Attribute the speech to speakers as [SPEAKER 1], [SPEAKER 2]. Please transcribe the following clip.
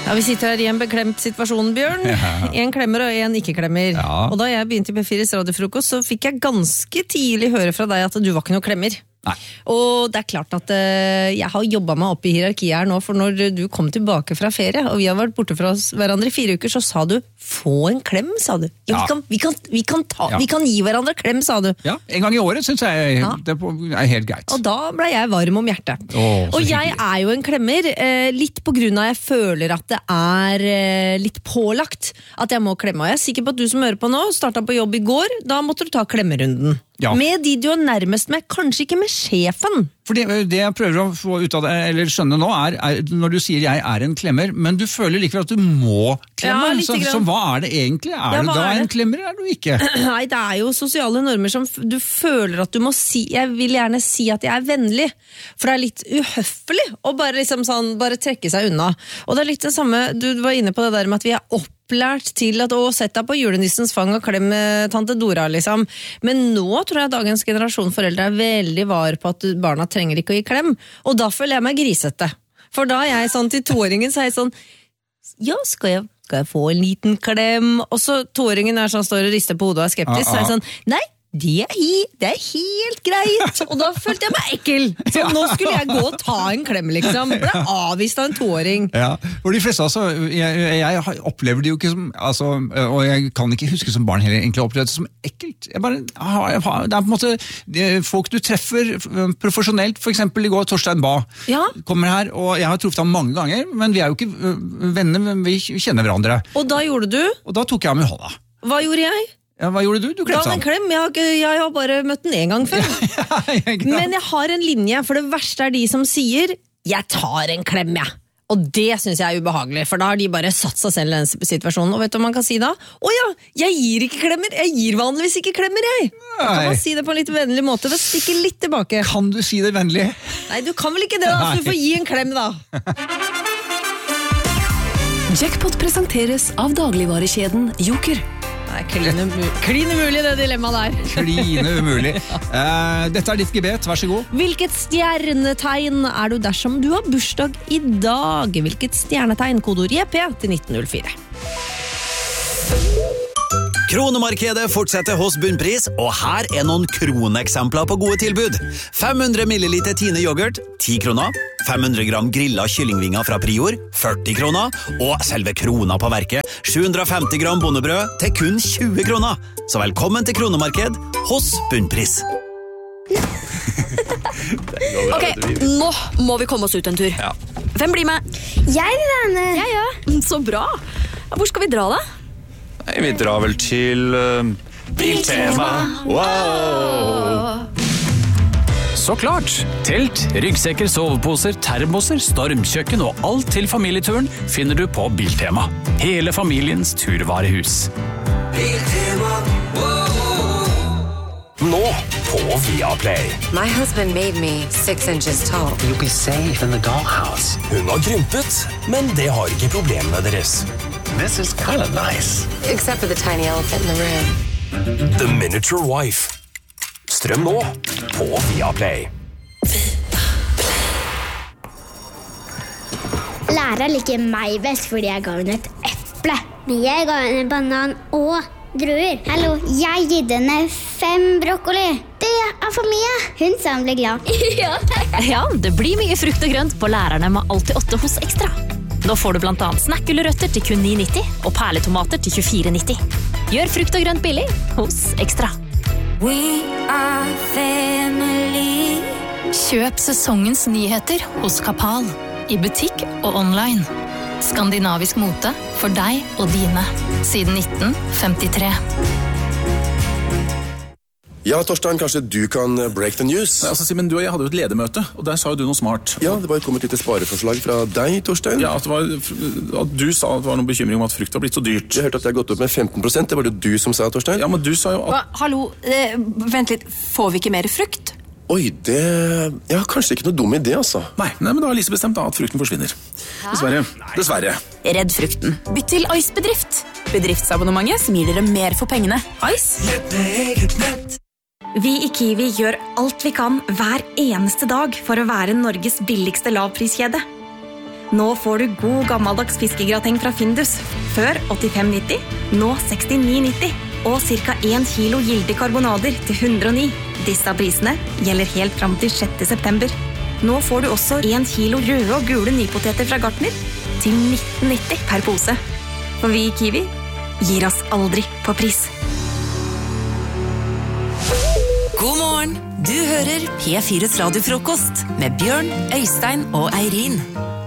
[SPEAKER 1] Ja, vi sitter her i en beklemt situasjon, Bjørn. En klemmer og en ikke klemmer.
[SPEAKER 2] Ja.
[SPEAKER 1] Og da jeg begynte i P4's radiofrokost, så fikk jeg ganske tidlig høre fra deg at du var ikke noe klemmer.
[SPEAKER 2] Nei.
[SPEAKER 1] Og det klart at jeg har jobbet meg opp i hierarkiet her nå, for når du kom tilbake fra ferie, og vi har vært borte fra hverandre i 4 uker, så sa du, få en klem, sa du. Ja,
[SPEAKER 2] Ja.
[SPEAKER 1] vi kan gi hverandre klem, sa du.
[SPEAKER 2] Ja, en gang i året synes jeg det er helt greit.
[SPEAKER 1] Og da ble jeg varm om hjertet.
[SPEAKER 2] Så
[SPEAKER 1] Og jeg er jo en klemmer, litt på grunn av jeg føler at det er litt pålagt at jeg må klemme. Og jeg er sikker på at du som hører på nå, startet på jobb i går, da måtte du ta klemmerunden.
[SPEAKER 2] Ja.
[SPEAKER 1] Med de du er nærmest med, kanskje ikke med sjefen.
[SPEAKER 2] For det jeg prøver å få ut av det, eller skjønne nå, er når du sier jeg er en klemmer, men du føler likevel at du må klemme.
[SPEAKER 1] Ja, lite grann.
[SPEAKER 2] Så hva er det egentlig? Er du
[SPEAKER 1] hva
[SPEAKER 2] da
[SPEAKER 1] er det?
[SPEAKER 2] en klemmer, eller er du ikke?
[SPEAKER 1] Nei, det er jo sosiale normer som du føler at du må si. Jeg vil gjerne si at jeg er vennlig, for det er litt uhøflig å bare, liksom sånn, bare trekke seg unna. Og det er litt det samme, du var inne på det der med at vi er opplært til at sett deg på julenissens fang og klem tante Dora, liksom. Men nå tror jeg dagens generasjon foreldre er veldig var på at barna trenger ikke å gi klem, og da føler jeg meg grisete. For da er jeg sånn til 2-åringen, så er jeg sånn, ja, skal jeg få en liten klem? Og så 2-åringen er sånn, står og rister på hodet og er skeptisk, så er jeg sånn, nei, det er helt greit. Og da følte jeg meg ekkel. Så nå skulle jeg gå og ta en klem, liksom. Ble avvist av en 2-åring.
[SPEAKER 2] Ja, for de fleste altså, jeg opplever det jo ikke som, altså, og jeg kan ikke huske som barn heller, egentlig opplevd det som ekkelt. Det er på en måte folk du treffer profesjonelt, for eksempel i går Torstein Ba,
[SPEAKER 1] Ja.
[SPEAKER 2] kommer her, og jeg har truffet ham mange ganger, men vi er jo ikke venner, men vi kjenner hverandre.
[SPEAKER 1] Og da gjorde du?
[SPEAKER 2] Og da tok jeg ham i hånda.
[SPEAKER 1] Hva gjorde jeg?
[SPEAKER 2] Ja, hva gjorde du? Du
[SPEAKER 1] Da
[SPEAKER 2] klemte
[SPEAKER 1] en
[SPEAKER 2] ham.
[SPEAKER 1] klem. Jeg har bare møtt den en gang før. Men jeg har en linje, for det verste er de som sier, jeg tar en klem, jeg. Og det synes jeg er ubehagelig, for da har de bare satt seg selv i den situasjonen. Og vet du hva man kan si da? Åja, jeg gir ikke klemmer, jeg gir vanligvis ikke klemmer, jeg. Da kan man si det på en litt vennlig måte, det stikker litt tilbake.
[SPEAKER 2] Kan du si det vennlig?
[SPEAKER 1] Nei, du kan vel ikke det da, så du får gi en klem da.
[SPEAKER 3] Jackpot presenteres av dagligvarekjeden Joker.
[SPEAKER 1] Det er klin umulig det dilemmaet der.
[SPEAKER 2] Kline umulig. Dette er ditt gebet, vær så god.
[SPEAKER 1] Hvilket stjernetegn er du dersom du har bursdag i dag? Hvilket stjernetegn? Kodord JP til 1904.
[SPEAKER 4] Kronemarkedet fortsetter hos Bunnpris, og her er noen kroneksempler på gode tilbud. 500 milliliter Tine yoghurt, 10 kroner. 500 gram grillet kyllingvinger fra Prior, 40 kroner. Og selve krona på verket, 750 gram bondebrød til kun 20 kroner. Så velkommen til Kronemarked hos Bunnpris.
[SPEAKER 5] Ok, nå må vi komme oss ut en tur.
[SPEAKER 2] Ja.
[SPEAKER 5] Hvem blir med?
[SPEAKER 6] Jeg vil være med.
[SPEAKER 5] Jeg, ja. Så bra. Hvor skal vi dra da?
[SPEAKER 7] Vi drar vel til Biltema. Wow!
[SPEAKER 8] Så klart! Telt, ryggsekker, soveposer, termoser, stormkjøkken og alt til familieturen finner du på Biltema. Hele familiens turvarehus.
[SPEAKER 7] Biltema. Nå på Viaplay.
[SPEAKER 9] My husband made me 6 inches tall.
[SPEAKER 10] You'll be safe in the dollhouse.
[SPEAKER 7] Hun har krympet, men det har ikke problemene deres.
[SPEAKER 10] This is kind of nice.
[SPEAKER 9] Except for the tiny elephant in the room.
[SPEAKER 7] The Miniature Wife. Strøm nå på Viaplay.
[SPEAKER 6] Læreren liker meg best fordi jeg ga henne et eple. Men jeg ga henne en banan og druer. Hallo, jeg gitt henne 5 brokkoli. Det er for mye. Hun sa hun ble glad.
[SPEAKER 3] Ja, det blir mye frukt og grønt på lærerne med Alltid 8 hos Ekstra. Nå får du blant annet snackullerøtter til kun 9,90 og perletomater til 24,90. Gjør frukt og grønt billig hos Ekstra.
[SPEAKER 11] We are family.
[SPEAKER 12] Kjøp sesongens nyheter hos Kapal. I butikk og online. Skandinavisk mote for deg og dine. Siden 1953.
[SPEAKER 13] Ja, Torstein, kanskje du kan break the news?
[SPEAKER 14] Nei, altså, Simen, du og jeg hadde jo et ledermøte, og der sa jo du noe smart.
[SPEAKER 13] Ja, det var jo kommet et lite spareforslag fra deg, Torstein.
[SPEAKER 14] Ja, at du sa at det var noen bekymring om at frukt var blitt så dyrt.
[SPEAKER 13] Jeg hørte at det har gått opp med 15%, det var det du som sa, Torstein.
[SPEAKER 14] Ja, men du sa jo at...
[SPEAKER 5] Hallo, vent litt, får vi ikke mer frukt?
[SPEAKER 13] Oi, det... Ja, kanskje ikke noe dum idé, altså.
[SPEAKER 14] Nei, men da har Lise bestemt da at frukten forsvinner. Dessverre.
[SPEAKER 5] Redd frukten. Bytt til Ice-bedrift. Bedriftsabonnementet som gir dere mer for pengene. Ice.
[SPEAKER 15] Vi i Kiwi gjør alt vi kan hver eneste dag for å være Norges billigste lavpriskjede. Nå får du god gammeldags fiskegrateng fra Findus. Før 85,90, nå 69,90. Og ca. 1 kilo gilde karbonader til 109. Disse prisene gjelder helt fram til 6. september. Nå får du også 1 kilo røde og gule nypoteter fra Gartner til 19,90 per pose. For vi i Kiwi gir oss aldri på pris.
[SPEAKER 16] God morgen! Du hører P4's radiofrokost med Bjørn, Øystein og Eirin.